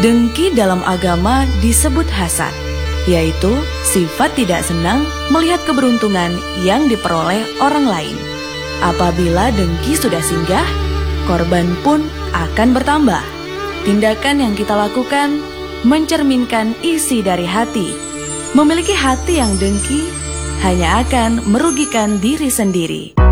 Dengki dalam agama disebut hasad, yaitu sifat tidak senang melihat keberuntungan yang diperoleh orang lain. Apabila dengki sudah singgah, korban pun akan bertambah. Tindakan yang kita lakukan mencerminkan isi dari hati. Memiliki hati yang dengki hanya akan merugikan diri sendiri.